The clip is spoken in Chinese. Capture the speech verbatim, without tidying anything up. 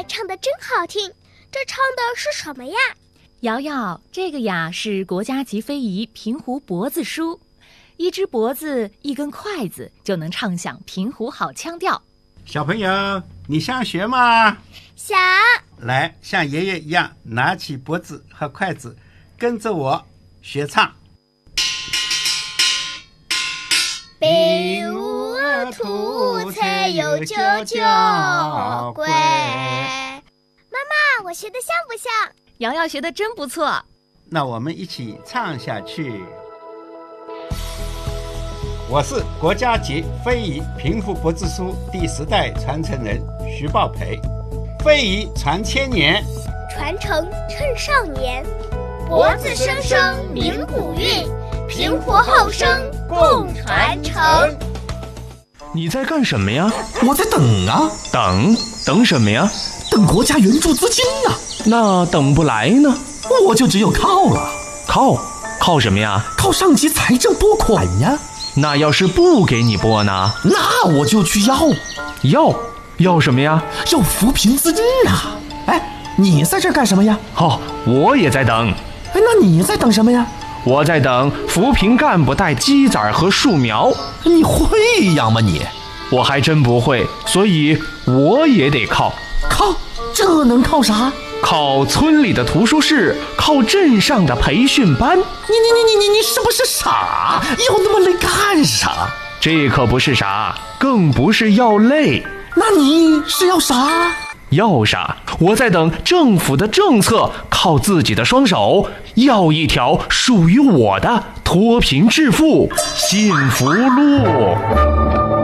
孩唱得真好听，这唱的是什么呀？ 瑶瑶，这个呀是国家级非遗平湖脖子书，一只脖子一根筷子就能唱响平湖好腔调。 小朋友，你想学吗？ 想。 来，像爷爷一样拿起脖子和筷子，跟着我学唱。 比武图才有九九归。妈妈，我学得像不像？ 瑶瑶学得真不错。 那我们一起唱下去。我是国家级非遗平湖脖子书第十代传承人徐抱培。非遗传千年， 传承趁少年，脖子生生鸣古韵，平湖后生共传承。 你在干什么呀？ 我在等啊。 等？等什么呀？ 等国家援助资金啊。 那等不来呢？ 我就只有靠了。 靠？靠什么呀？ 靠上级财政拨款呀。 那要是不给你拨呢？ 那我就去要。 要？要什么呀？ 要扶贫资金啊。哎，你在这干什么呀？ 哦，我也在等。 哎，那你在等什么呀？ 我在等扶贫干部带鸡仔和树苗。 你会养吗你？ 我还真不会，所以我也得靠。 靠？这能靠啥？ 靠村里的图书室，靠镇上的培训班。你你你你你是不是傻？要那么累干啥？ 这可不是傻，更不是要累。 那你是要啥？ 要啥？我在等政府的政策，靠自己的双手，要一条属于我的脱贫致富幸福路。